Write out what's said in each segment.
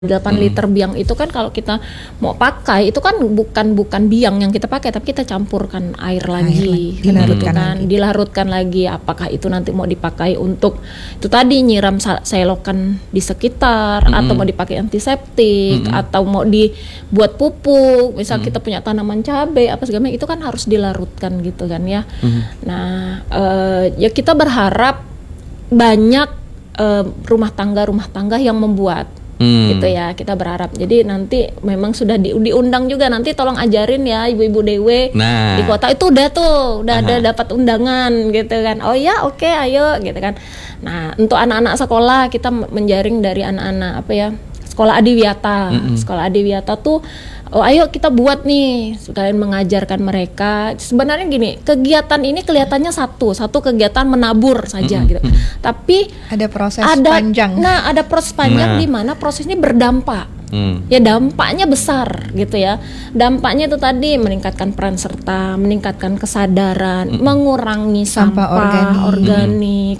8 liter biang itu kan kalau kita mau pakai itu kan bukan biang yang kita pakai, tapi kita campurkan air lagi, dilarutkan lagi. Apakah itu nanti mau dipakai untuk itu tadi nyiram selokan di sekitar, atau mau dipakai antiseptik, atau mau dibuat pupuk, misal kita punya tanaman cabai apa segala macam, itu kan harus dilarutkan gitu kan ya. Nah ya kita berharap banyak rumah tangga yang membuat gitu ya, kita berharap. Jadi nanti memang sudah diundang juga, nanti tolong ajarin ya ibu-ibu DW di kota itu udah ada dapat undangan gitu kan. Oh ya oke, ayo gitu kan. Nah untuk anak-anak sekolah kita menjaring dari anak-anak sekolah Adiwiyata. Sekolah Adiwiyata tuh ayo kita buat nih, sekalian mengajarkan mereka. Sebenarnya gini, kegiatan ini kelihatannya satu kegiatan menabur saja gitu. Tapi ada proses panjang. Nah, ada proses panjang di mana proses ini berdampak. Ya dampaknya besar gitu ya. Dampaknya itu tadi meningkatkan peran serta, meningkatkan kesadaran, mengurangi sampah organik.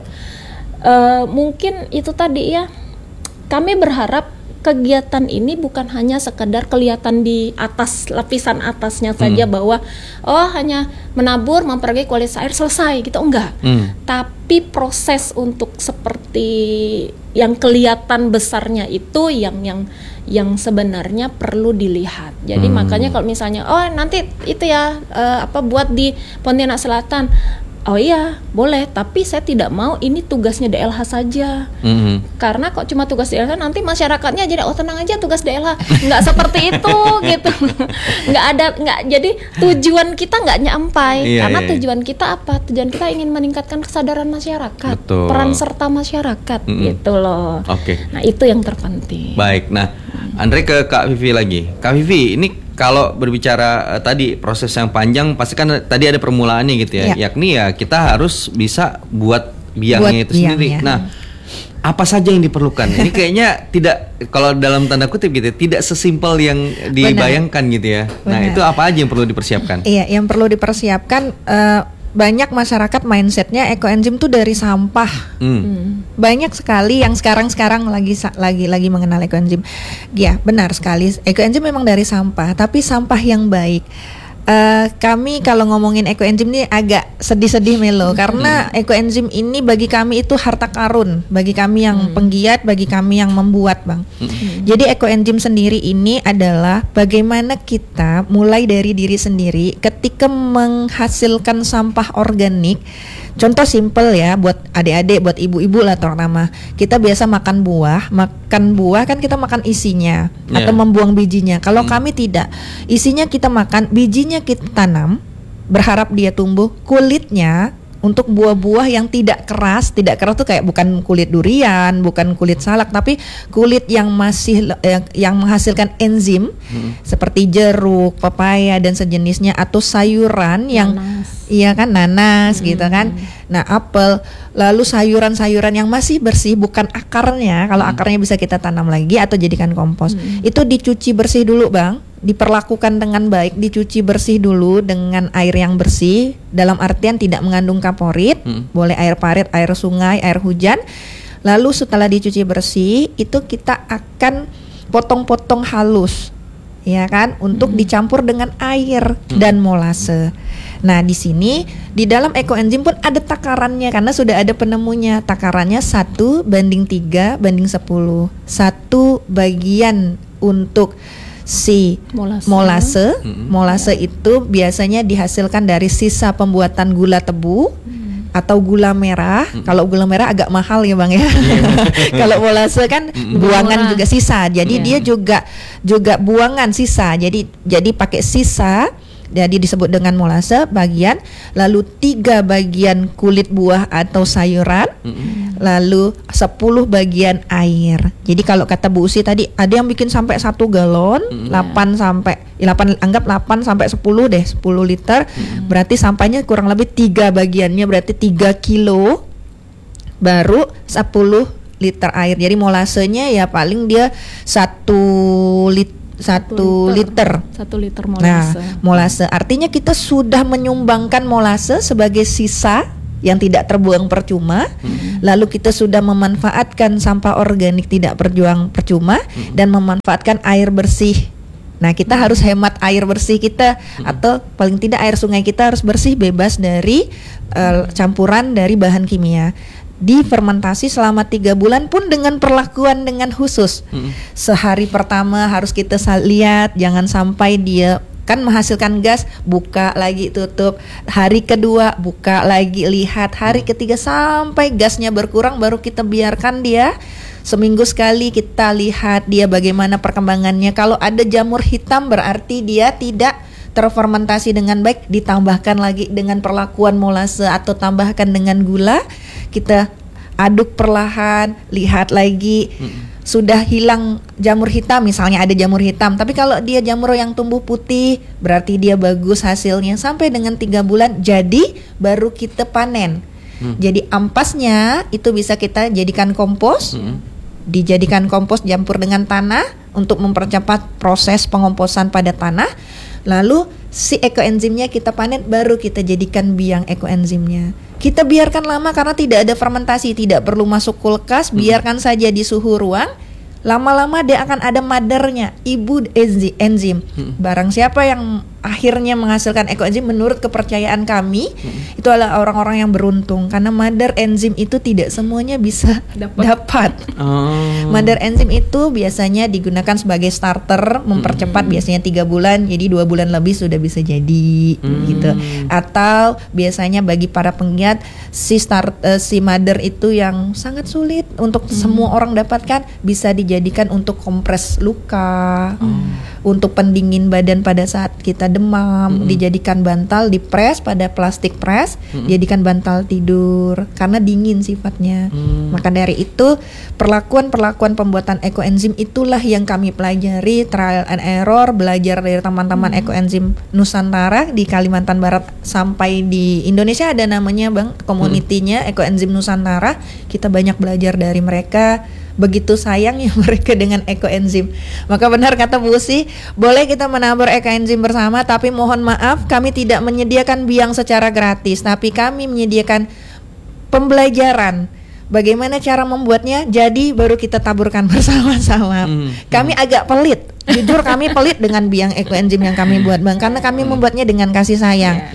Mungkin itu tadi ya. Kami berharap kegiatan ini bukan hanya sekedar kelihatan di atas, lapisan atasnya saja bahwa hanya menabur, memperbaiki kualitas air, selesai gitu, enggak. Tapi proses untuk seperti yang kelihatan besarnya itu yang sebenarnya perlu dilihat. Jadi makanya kalau misalnya nanti itu ya buat di Pontianak Selatan. Oh iya, boleh, tapi saya tidak mau ini tugasnya DLH saja. Karena kok cuma tugas DLH, nanti masyarakatnya jadi tenang aja tugas DLH. Nggak seperti itu gitu. Jadi tujuan kita nggak nyampai. Karena tujuan kita apa? Tujuan kita ingin meningkatkan kesadaran masyarakat, peran serta masyarakat gitu loh. Nah itu yang terpenting. Baik, nah Andre ke Kak Vivi lagi. Kak Vivi, ini kalau berbicara tadi proses yang panjang, pasti kan tadi ada permulaannya gitu ya, yakni ya kita harus bisa buat biangnya itu sendiri. Nah, apa saja yang diperlukan? Ini kayaknya tidak, kalau dalam tanda kutip gitu, tidak sesimpel yang dibayangkan gitu ya. Nah, itu apa aja yang perlu dipersiapkan? Iya, yang perlu dipersiapkan banyak masyarakat mindsetnya ekoenzim tuh dari sampah. Banyak sekali yang sekarang lagi mengenal ekoenzim. Ya benar sekali, ekoenzim memang dari sampah, tapi sampah yang baik. Kami kalau ngomongin ekoenzim ini agak sedih-sedih Melo, karena ekoenzim ini bagi kami itu harta karun, bagi kami yang penggiat, bagi kami yang membuat, Bang. Jadi ekoenzim sendiri ini adalah bagaimana kita mulai dari diri sendiri ketika menghasilkan sampah organik. Contoh simple ya, buat adik-adik, buat ibu-ibu lah terutama. Kita biasa makan buah kan kita makan isinya atau membuang bijinya. Kalau kami tidak, isinya kita makan, bijinya kita tanam, berharap dia tumbuh, kulitnya untuk buah-buah yang tidak keras tuh kayak bukan kulit durian, bukan kulit salak, tapi kulit yang masih yang menghasilkan enzim seperti jeruk, pepaya dan sejenisnya, atau sayuran yang nanas gitu kan. Nah, apel, lalu sayuran-sayuran yang masih bersih, bukan akarnya. Kalau akarnya bisa kita tanam lagi atau jadikan kompos. Itu dicuci bersih dulu, Bang. Diperlakukan dengan baik, dicuci bersih dulu dengan air yang bersih, dalam artian tidak mengandung kaporit, boleh air parit, air sungai, air hujan. Lalu setelah dicuci bersih, itu kita akan potong-potong halus, ya kan, untuk dicampur dengan air dan molase. Nah, di sini di dalam ekoenzim pun ada takarannya karena sudah ada penemunya. Takarannya 1:3:10. 1 bagian untuk si molase itu biasanya dihasilkan dari sisa pembuatan gula tebu atau gula merah. Kalau gula merah agak mahal ya Bang ya. Kalau molase kan buangan juga sisa. Jadi dia juga buangan sisa. Jadi pakai sisa. Jadi disebut dengan molase bagian, lalu 3 bagian kulit buah atau sayuran, lalu 10 bagian air. Jadi kalau kata Bu Usi tadi ada yang bikin sampai 1 galon, 8 sampai 10 deh, 10 liter. Berarti sampahnya kurang lebih 3 bagiannya, berarti 3 kilo baru 10 liter air. Jadi molasenya ya paling dia 1 liter molase. Nah, molase artinya kita sudah menyumbangkan molase sebagai sisa yang tidak terbuang percuma, lalu kita sudah memanfaatkan sampah organik tidak terbuang percuma, dan memanfaatkan air bersih. Nah, kita harus hemat air bersih kita, atau paling tidak air sungai kita harus bersih, bebas dari campuran dari bahan kimia. Difermentasi selama 3 bulan pun dengan perlakuan dengan khusus. Sehari pertama harus kita lihat, jangan sampai dia kan menghasilkan gas, buka lagi tutup. Hari kedua buka lagi, lihat. Hari ketiga sampai gasnya berkurang, baru kita biarkan dia. Seminggu sekali kita lihat dia bagaimana perkembangannya. Kalau ada jamur hitam berarti dia tidak terfermentasi dengan baik, ditambahkan lagi dengan perlakuan molase atau tambahkan dengan gula. Kita aduk perlahan, lihat lagi. Sudah hilang jamur hitam, misalnya ada jamur hitam, tapi kalau dia jamur yang tumbuh putih berarti dia bagus hasilnya. Sampai dengan 3 bulan jadi baru kita panen. Jadi ampasnya itu bisa kita jadikan kompos, dijadikan kompos campur dengan tanah untuk mempercepat proses pengomposan pada tanah. Lalu si ekoenzimnya kita panen, baru kita jadikan biang ekoenzimnya. Kita biarkan lama karena tidak ada fermentasi, tidak perlu masuk kulkas, biarkan saja di suhu ruang. Lama-lama dia akan ada mothernya, ibu enzim. Barang siapa yang akhirnya menghasilkan ekoenzim, menurut kepercayaan kami, itu adalah orang-orang yang beruntung, karena mother enzim itu tidak semuanya bisa dapat. Mother enzim itu biasanya digunakan sebagai starter, mempercepat, biasanya 3 bulan, jadi 2 bulan lebih sudah bisa jadi gitu. Atau biasanya bagi para penggiat si mother itu yang sangat sulit untuk semua orang dapatkan, bisa dijadikan untuk kompres luka, untuk pendingin badan pada saat kita demam, dijadikan bantal, dipres pada plastik press, dijadikan bantal tidur karena dingin sifatnya. Maka dari itu perlakuan pembuatan ekoenzim itulah yang kami pelajari, trial and error, belajar dari teman-teman ekoenzim Nusantara di Kalimantan Barat sampai di Indonesia ada namanya Bang, komunitinya ekoenzim Nusantara. Kita banyak belajar dari mereka. Begitu sayangnya mereka dengan ekoenzim. Maka benar kata Bu Usi, boleh kita menabur ekoenzim bersama, tapi mohon maaf kami tidak menyediakan biang secara gratis, tapi kami menyediakan pembelajaran bagaimana cara membuatnya, jadi baru kita taburkan bersama-sama. Kami agak pelit, jujur kami pelit dengan biang ekoenzim yang kami buat Bang, karena kami membuatnya dengan kasih sayang.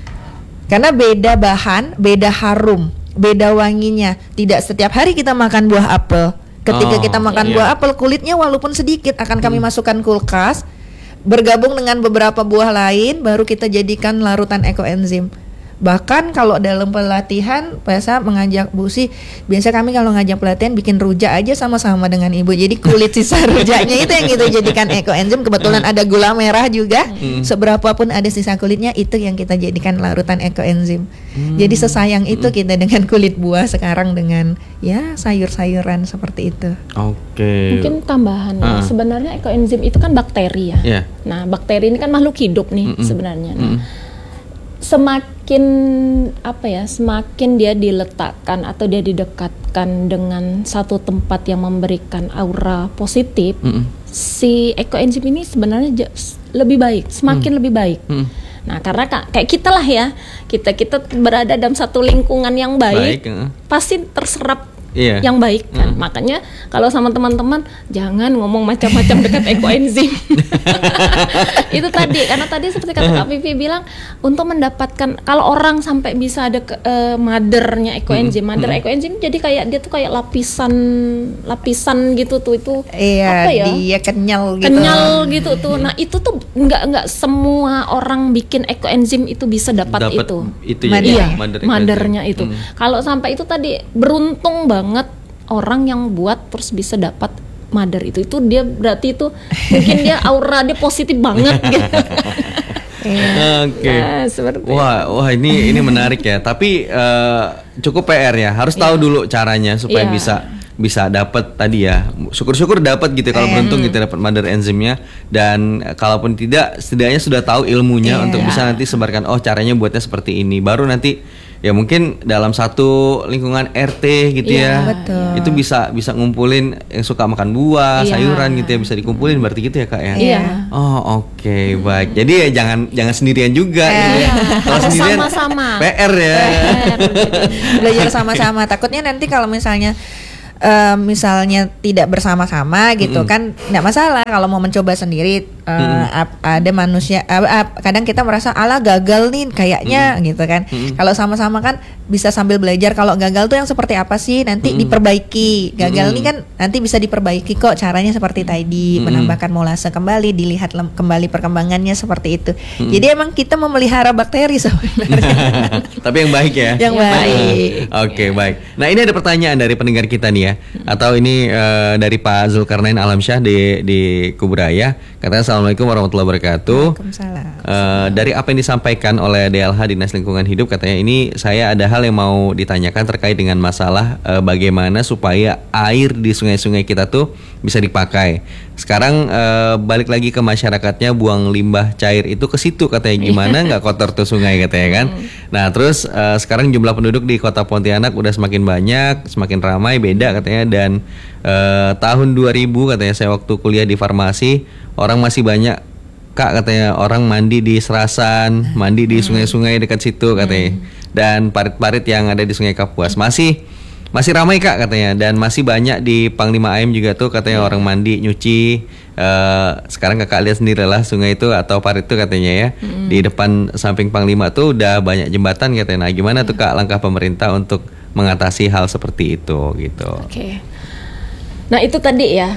Karena beda bahan, beda harum, beda wanginya. Tidak setiap hari kita makan buah apel. Ketika kita makan buah apel, kulitnya walaupun sedikit akan kami masukkan kulkas, bergabung dengan beberapa buah lain, baru kita jadikan larutan ekoenzim. Bahkan kalau dalam pelatihan, biasa mengajak Bu Usi, biasa kami kalau ngajak pelatihan bikin rujak aja sama-sama dengan Ibu. Jadi kulit sisa rujaknya itu yang kita jadikan ekoenzim. Kebetulan ada gula merah juga, seberapapun ada sisa kulitnya, itu yang kita jadikan larutan ekoenzim. Jadi sesayang itu kita dengan kulit buah sekarang dengan ya sayur-sayuran seperti itu. Mungkin tambahan ya, sebenarnya ekoenzim itu kan bakteri ya. Nah, bakteri ini kan makhluk hidup nih sebenarnya. Nah, semakin dia diletakkan atau dia didekatkan dengan satu tempat yang memberikan aura positif, si ekoenzim ini sebenarnya lebih baik, semakin lebih baik. Nah, karena kayak kita lah ya, kita berada dalam satu lingkungan yang baik. Pasti terserap yang baik kan. Makanya kalau sama teman-teman jangan ngomong macam-macam dekat ekoenzim. Itu tadi, karena tadi seperti kata Kak Vivi bilang, untuk mendapatkan, kalau orang sampai bisa ada mothernya ekoenzim, mother ekoenzim jadi kayak dia tuh kayak lapisan gitu tuh, itu apa ya? Dia kenyal gitu tuh. Nah, itu tuh nggak semua orang bikin ekoenzim itu bisa dapat itu. Itu ya, mothernya itu. Kalau sampai itu tadi, beruntung banget orang yang buat terus bisa dapat mother itu dia berarti itu mungkin dia aura dia positif banget gitu. Nah, wah ini menarik ya. Tapi cukup PR ya. Harus tahu dulu caranya supaya bisa dapat tadi ya. Syukur-syukur dapat gitu kalau beruntung gitu dapat mother enzimnya, dan kalaupun tidak setidaknya sudah tahu ilmunya untuk bisa nanti sebarkan, oh caranya buatnya seperti ini. Baru nanti ya mungkin dalam satu lingkungan RT gitu ya. Betul. Itu bisa ngumpulin yang suka makan buah, sayuran gitu ya, bisa dikumpulin berarti gitu ya Kak ya. Iya. Oh, oke, baik. Jadi ya jangan sendirian juga gitu. Kalau Harus sendirian sama-sama. PR ya. Belajar sama-sama. Takutnya nanti kalau misalnya tidak bersama-sama gitu kan nggak masalah kalau mau mencoba sendiri. Ada manusia kadang kita merasa ala gagal nih kayaknya gitu kan. Kalau sama-sama kan bisa sambil belajar kalau gagal tuh yang seperti apa sih nanti diperbaiki. Gagal nih kan nanti bisa diperbaiki kok, caranya seperti tadi, menambahkan molase kembali, dilihat kembali perkembangannya seperti itu. Jadi emang kita memelihara bakteri sebenarnya. Tapi yang baik ya. Yang baik. Oke, baik. Nah, ini ada pertanyaan dari pendengar kita nih ya. Atau ini dari Pak Zulkarnain Alamsyah di Kuburaya. Katanya Assalamualaikum warahmatullahi wabarakatuh. Waalaikumsalam. Dari apa yang disampaikan oleh DLH Dinas Lingkungan Hidup, katanya ini saya ada hal yang mau ditanyakan terkait dengan masalah bagaimana supaya air di sungai-sungai kita tuh bisa dipakai. Sekarang balik lagi ke masyarakatnya, buang limbah cair itu ke situ katanya, gimana nggak kotor tuh sungai katanya kan. Nah terus sekarang jumlah penduduk di kota Pontianak udah semakin banyak, semakin ramai, beda katanya. Dan tahun 2000 katanya saya waktu kuliah di farmasi, orang masih banyak Kak katanya orang mandi di Serasan, mandi di sungai-sungai dekat situ katanya. Dan parit-parit yang ada di Sungai Kapuas masih ramai Kak katanya, dan masih banyak di Panglima Aim juga tuh katanya orang mandi nyuci. Sekarang Kakak lihat sendirilah sungai itu atau parit itu katanya ya, di depan samping Panglima tuh udah banyak jembatan katanya. Nah gimana tuh Kak langkah pemerintah untuk mengatasi hal seperti itu gitu? Oke. Nah itu tadi ya,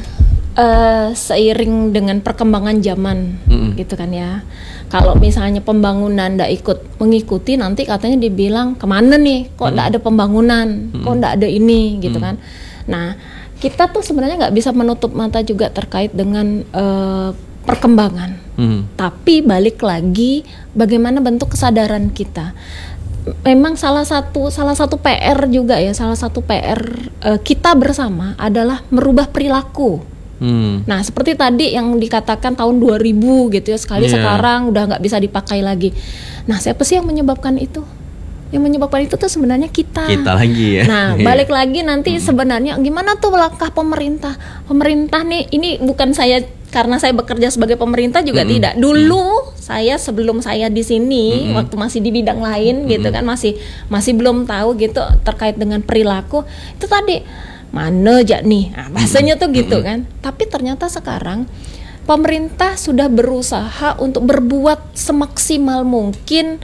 seiring dengan perkembangan zaman gitu kan ya. Kalau misalnya pembangunan ndak ikut mengikuti, nanti katanya dibilang kemana nih, kok ndak ada pembangunan, kok ndak ada ini gitu kan. Nah kita tuh sebenarnya nggak bisa menutup mata juga terkait dengan perkembangan. Tapi balik lagi bagaimana bentuk kesadaran kita. Memang salah satu PR juga ya, salah satu PR kita bersama adalah merubah perilaku. Nah seperti tadi yang dikatakan tahun 2000 gitu ya, sekali sekarang udah nggak bisa dipakai lagi. Nah siapa sih yang menyebabkan itu? Yang menyebabkan itu tuh sebenarnya kita lagi ya. Nah balik lagi nanti sebenarnya gimana tuh langkah pemerintah nih, ini bukan saya karena saya bekerja sebagai pemerintah juga tidak. Dulu saya sebelum saya di sini waktu masih di bidang lain gitu kan, masih belum tahu gitu terkait dengan perilaku itu tadi. Mana aja nih, bahasanya tuh gitu kan. Tapi ternyata sekarang pemerintah sudah berusaha untuk berbuat semaksimal mungkin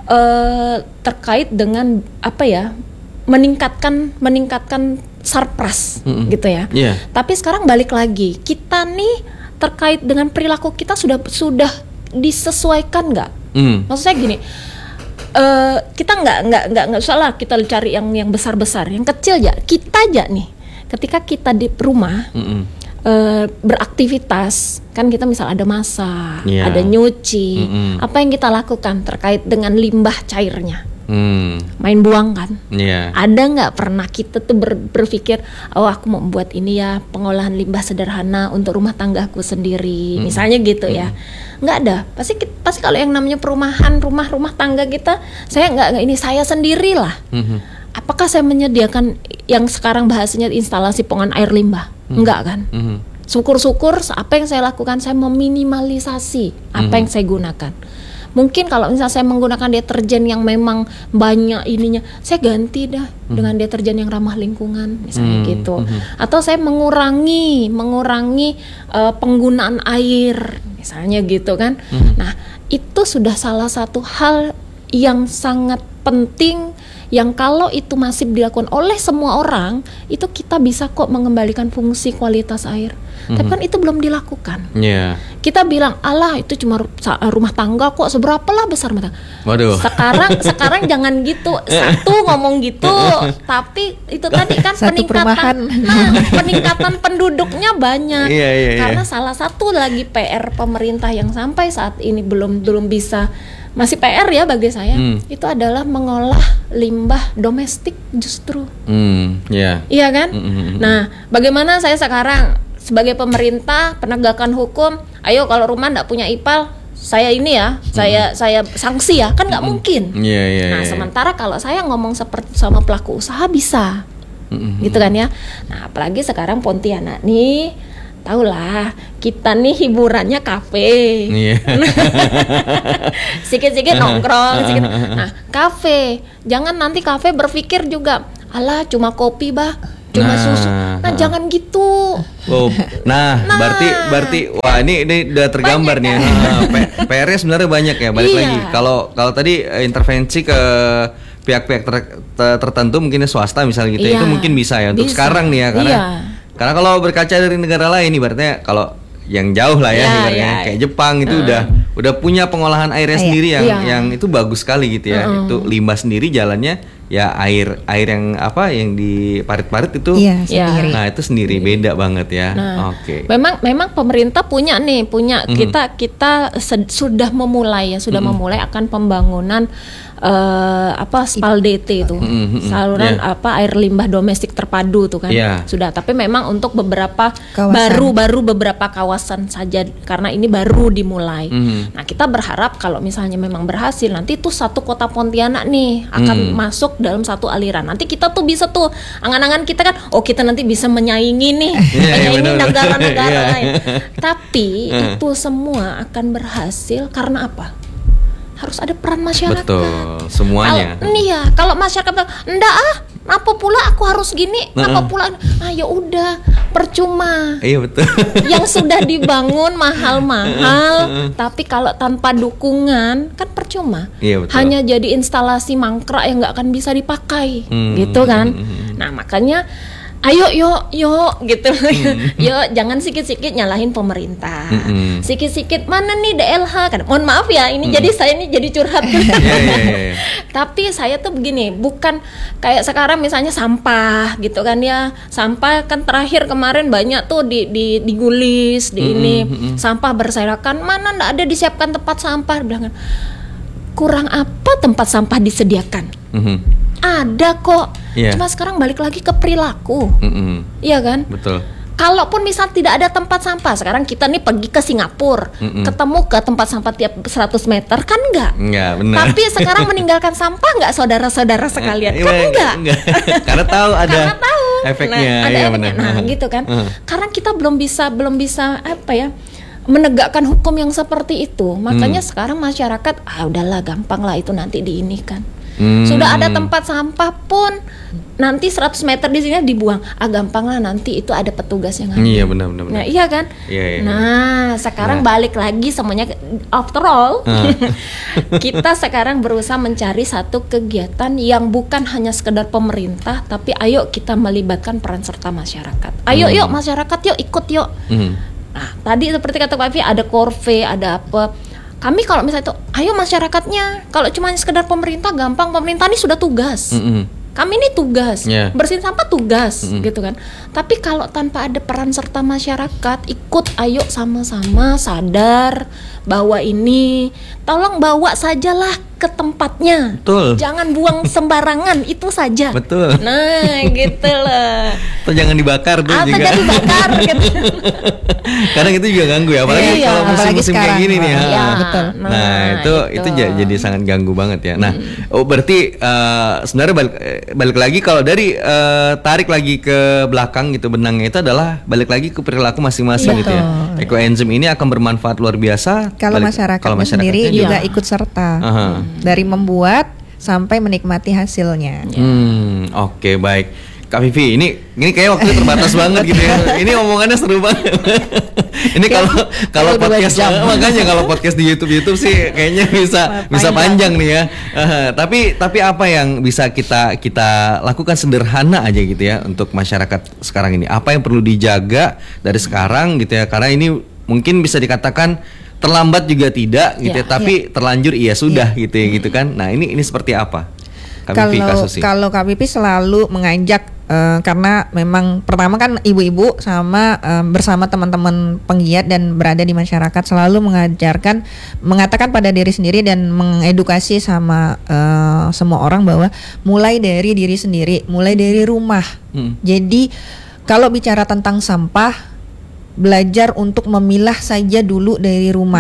terkait dengan apa ya, meningkatkan sarpras gitu ya. Tapi sekarang balik lagi, kita nih terkait dengan perilaku kita sudah disesuaikan nggak? Maksud saya gini. Kita nggak salah kita cari yang besar-besar, yang kecil aja. Kita aja nih, ketika kita di rumah beraktivitas, kan kita misal ada masak, ada nyuci, apa yang kita lakukan terkait dengan limbah cairnya? Main buang kan? Ada nggak pernah kita tuh berpikir, oh aku mau buat ini ya, pengolahan limbah sederhana untuk rumah tanggaku sendiri, misalnya gitu ya? Nggak ada. Pasti kalau yang namanya perumahan, rumah tangga kita, saya nggak ini saya sendirilah. Apakah saya menyediakan yang sekarang bahasanya instalasi pengolahan air limbah? Enggak kan? Syukur-syukur apa yang saya lakukan, saya meminimalisasi apa yang saya gunakan. Mungkin kalau misalnya saya menggunakan deterjen yang memang banyak ininya, saya ganti dah dengan deterjen yang ramah lingkungan, misalnya gitu. Atau saya mengurangi penggunaan air, misalnya gitu kan. Nah, itu sudah salah satu hal yang sangat penting, yang kalau itu masih dilakukan oleh semua orang, itu kita bisa kok mengembalikan fungsi kualitas air. Tapi kan itu belum dilakukan. Kita bilang, alah itu cuma rumah tangga kok, seberapa lah besar rumah tangga. Waduh. Sekarang jangan gitu. Satu ngomong gitu, tapi itu tadi kan peningkatan penduduknya banyak. Karena salah satu lagi PR pemerintah yang sampai saat ini belum bisa, masih PR ya bagi saya, itu adalah mengolah limbah domestik justru. Iya kan? Nah, bagaimana saya sekarang sebagai pemerintah penegakan hukum, ayo kalau rumah nggak punya IPAL, saya ini ya, saya sanksi ya, kan nggak mungkin. Nah, sementara kalau saya ngomong seperti sama pelaku usaha bisa, gitu kan ya. Nah, apalagi sekarang Pontianak nih, tahulah kita nih hiburannya kafe, sikit-sikit nongkrong, sikit. Nah, kafe, jangan nanti kafe berpikir juga, alah cuma kopi bah, cuma susu. Nah, jangan gitu. Berarti wah ini udah tergambar banyak, nih. PR-nya sebenarnya banyak ya. Balik lagi. Kalau tadi intervensi ke pihak-pihak tertentu mungkin swasta misalnya gitu, itu mungkin bisa ya untuk sekarang nih ya, karena kalau berkaca dari negara lain ibaratnya kalau yang jauh lah ya, kayak Jepang itu udah punya pengolahan airnya sendiri yang itu bagus sekali gitu ya. Itu limbah sendiri jalannya ya air yang di parit-parit itu sendiri. Nah, itu sendiri beda banget ya. Nah, memang pemerintah punya kita sudah memulai akan pembangunan SPALDT itu, saluran air limbah domestik terpadu tuh kan. Sudah, tapi memang untuk beberapa baru beberapa kawasan saja karena ini baru dimulai. Nah, kita berharap kalau misalnya memang berhasil nanti tuh satu kota Pontianak nih akan masuk dalam satu aliran. Nanti kita tuh bisa tuh angan-angan kita kan, kita nanti bisa menyaingi nih, negara-negara lain. Tapi itu semua akan berhasil karena apa? Harus ada peran masyarakat. Betul, semuanya. Kalau masyarakat enggak apa pula aku harus gini, apa pula, ya udah percuma. Iya betul. Yang sudah dibangun mahal-mahal, tapi kalau tanpa dukungan kan percuma. Iya betul. Hanya jadi instalasi mangkrak yang nggak akan bisa dipakai, gitu kan. Nah, makanya ayo yuk gitu. Yuk, jangan sikit-sikit nyalahin pemerintah. Sikit-sikit mana nih DLH kan. Mohon maaf ya, ini jadi saya ini jadi curhat. Tapi saya tuh begini, bukan kayak sekarang misalnya sampah gitu kan ya. Sampah kan terakhir kemarin banyak tuh digulis di ini. Sampah berserakan, mana enggak ada disiapkan tempat sampah, bilang kan. Kurang apa tempat sampah disediakan? Ada kok, cuma sekarang balik lagi ke perilaku, iya kan? Betul. Kalaupun misal tidak ada tempat sampah, sekarang kita nih pergi ke Singapura, ketemu ke tempat sampah tiap 100 meter kan enggak? Enggak, benar. Tapi sekarang meninggalkan sampah enggak saudara-saudara sekalian? Kan enggak? Karena tahu ada efeknya. Nah, gitu kan? Karena kita belum bisa menegakkan hukum yang seperti itu. Makanya sekarang masyarakat udahlah gampang lah itu nanti diinikan. Sudah ada tempat sampah pun nanti 100 meter di sini dibuang. Gampang lah nanti itu ada petugas yang ngambil. Iya benar. Nah, iya kan? Iya. Nah, sekarang balik lagi semuanya after all. Kita sekarang berusaha mencari satu kegiatan yang bukan hanya sekedar pemerintah, tapi ayo kita melibatkan peran serta masyarakat. Ayo yuk masyarakat yuk ikut yuk. Nah, tadi seperti kata Pak Afi ada korve, ada apa. Kami kalau misalnya itu, ayo masyarakatnya. Kalau cuma sekedar pemerintah gampang, pemerintah ini sudah tugas. Kami ini tugas, bersihin sampah tugas, gitu kan. Tapi kalau tanpa ada peran serta masyarakat, ikut, ayo sama-sama sadar bahwa ini, tolong bawa sajalah ke tempatnya. Betul. Jangan buang sembarangan, itu saja. Betul. Nah, gitu loh. Atau jangan dibakar tuh juga. Atau jangan dibakar gitu. Kadang itu juga ganggu ya, apalagi kalau musim-musim kayak gini nih. Betul. Nah, itu jadi sangat ganggu banget ya. Nah, berarti sebenarnya balik lagi kalau dari tarik lagi ke belakang gitu, benangnya itu adalah balik lagi ke perilaku masing-masing gitu ya. Ekoenzim ini akan bermanfaat luar biasa kalau masyarakatnya sendiri juga ikut serta. Dari membuat sampai menikmati hasilnya. Oke, baik. Kak Vivi, ini kayak waktu terbatas banget gitu ya. Ini omongannya seru banget. Ini kalau podcast makanya kalau podcast di YouTube sih kayaknya bisa panjang nih ya. Tapi apa yang bisa kita lakukan sederhana aja gitu ya untuk masyarakat sekarang ini? Apa yang perlu dijaga dari sekarang gitu ya? Karena ini mungkin bisa dikatakan terlambat juga tidak gitu ya, tapi terlanjur sudah gitu kan. Nah, ini seperti apa? Kalau Kak Pipi selalu mengajak karena memang pertama kan ibu-ibu bersama teman-teman penggiat dan berada di masyarakat selalu mengatakan pada diri sendiri dan mengedukasi sama semua orang bahwa mulai dari diri sendiri, mulai dari rumah. Jadi kalau bicara tentang sampah, belajar untuk memilah saja dulu dari rumah.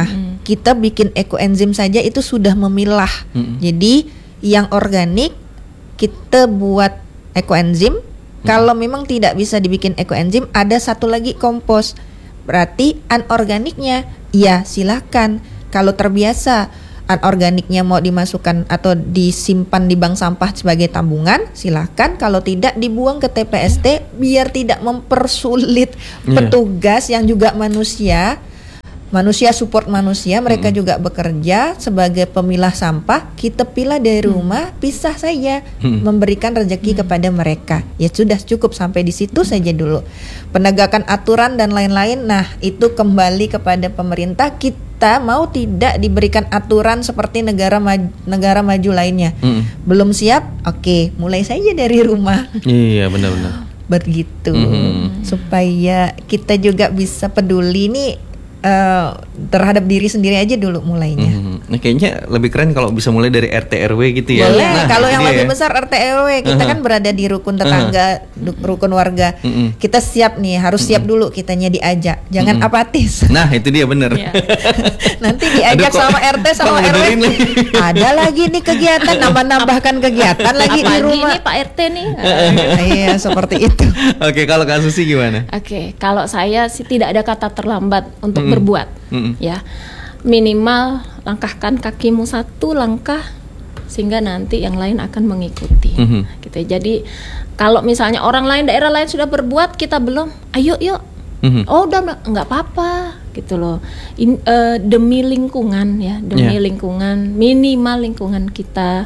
kita bikin ekoenzim saja itu sudah memilah. Jadi yang organik kita buat ekoenzim. Kalau memang tidak bisa dibikin ekoenzim, ada satu lagi kompos. Berarti anorganiknya ya silahkan. Kalau terbiasa anorganiknya mau dimasukkan atau disimpan di bank sampah sebagai tabungan, silahkan. Kalau tidak, dibuang ke TPST biar tidak mempersulit petugas yang juga manusia support manusia, mereka juga bekerja sebagai pemilah sampah. Kita pilah dari rumah, pisah saja, memberikan rezeki kepada mereka. Ya sudah, cukup sampai di situ saja dulu. Penegakan aturan dan lain-lain, nah itu kembali kepada pemerintah. Kita mau tidak diberikan aturan seperti negara maju lainnya. Belum siap? Oke, mulai saja dari rumah. Iya, benar-benar. Begitu. Supaya kita juga bisa peduli nih terhadap diri sendiri aja dulu mulainya. Nah, kayaknya lebih keren kalau bisa mulai dari RT RW gitu ya. Boleh. Nah, kalau yang lebih besar RT RW, kita kan berada di rukun tetangga, rukun warga. Kita siap nih, harus siap dulu kitanya diajak. Jangan apatis. Nah, itu dia bener. Nanti diajak sama RT sama RW. Ada lagi nih kegiatan, nambahkan kegiatan lagi di rumah. Ini Pak RT nih. Iya, seperti itu. Oke, kalau Kak Susi gimana? Oke, kalau saya sih tidak ada kata terlambat untuk berbuat. Ya, minimal langkahkan kakimu satu langkah sehingga nanti yang lain akan mengikuti. Gitu. Jadi kalau misalnya orang lain, daerah lain sudah berbuat, kita belum, ayo yuk. Oh udah nggak apa-apa gitu loh. Demi lingkungan ya, demi lingkungan, minimal lingkungan kita,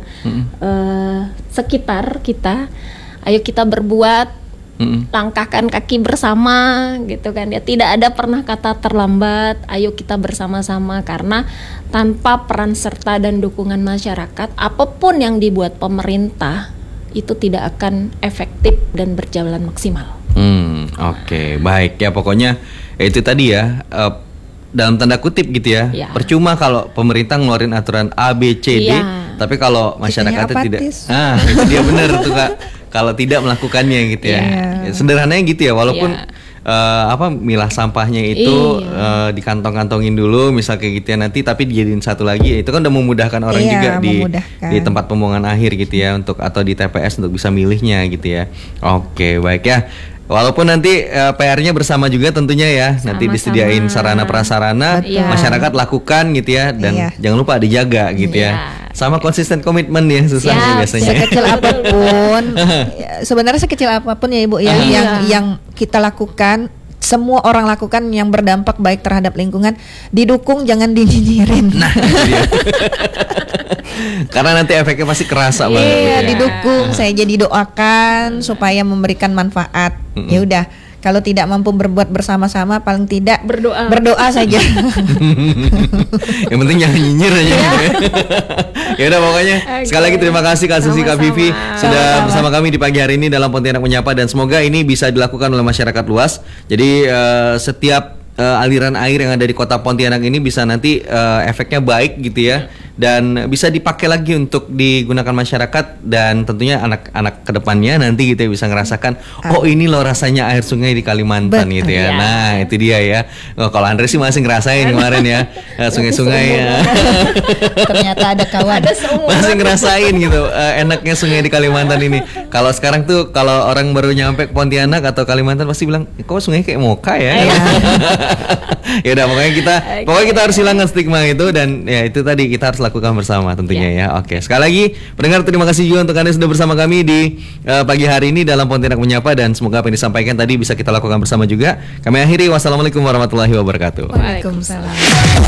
sekitar kita, ayo kita berbuat. Langkahkan kaki bersama gitu kan ya. Tidak ada pernah kata terlambat. Ayo kita bersama-sama, karena tanpa peran serta dan dukungan masyarakat, apapun yang dibuat pemerintah itu tidak akan efektif dan berjalan maksimal. Oke, baik ya, pokoknya itu tadi ya, dalam tanda kutip gitu ya. Percuma kalau pemerintah ngeluarin aturan A, B, C, D, tapi kalau masyarakatnya tidak. Itu dia benar tuh Kak. Kalau tidak melakukannya gitu ya. Sederhananya gitu ya, walaupun milah sampahnya itu dikantong-kantongin dulu misal kayak gitu ya nanti, tapi dijadiin satu lagi, itu kan udah memudahkan orang juga di tempat pembuangan akhir gitu ya, untuk atau di TPS untuk bisa milihnya gitu ya. Oke, baik ya. Walaupun nanti PR-nya bersama juga tentunya ya. Nanti disediain sarana prasarana, masyarakat lakukan gitu ya, dan jangan lupa dijaga gitu ya. Sama konsisten komitmen ya, susah sih biasanya. Sekecil apapun, sebenarnya sekecil apapun ya Ibu ya, yang kita lakukan, semua orang lakukan yang berdampak baik terhadap lingkungan, didukung, jangan dinyinyirin. Nah, karena nanti efeknya pasti kerasa banget. Iya, didukung, saya jadi doakan supaya memberikan manfaat. Ya udah, kalau tidak mampu berbuat bersama-sama, paling tidak berdoa saja. Yang penting jangan nyinyir aja gitu ya. Ya udah, pokoknya sekali lagi terima kasih Kak Susi, Kak Vivi sudah bersama kami di pagi hari ini dalam Pontianak Menyapa, dan semoga ini bisa dilakukan oleh masyarakat luas. Jadi setiap aliran air yang ada di Kota Pontianak ini bisa nanti efeknya baik gitu ya, dan bisa dipakai lagi untuk digunakan masyarakat, dan tentunya anak-anak kedepannya nanti gitu ya bisa ngerasakan, oh ini loh rasanya air sungai di Kalimantan. Betul, gitu ya. Nah itu dia ya. Kalau Andre sih masih ngerasain kemarin ya, sungai-sungai ya. Ternyata ada kawan. Masih ngerasain gitu enaknya sungai di Kalimantan ini. Kalau sekarang tuh kalau orang baru nyampe ke Pontianak atau Kalimantan pasti bilang, kok sungai kayak Moka ya. Ya udah, pokoknya kita harus hilangkan stigma itu, dan ya itu tadi kita harus lakukan bersama tentunya ya. Oke, sekali lagi pendengar, terima kasih juga untuk Anda sudah bersama kami di pagi hari ini dalam Pontianak Menyapa, dan semoga apa yang disampaikan tadi bisa kita lakukan bersama juga. Kami akhiri, wassalamualaikum warahmatullahi wabarakatuh. Waalaikumsalam.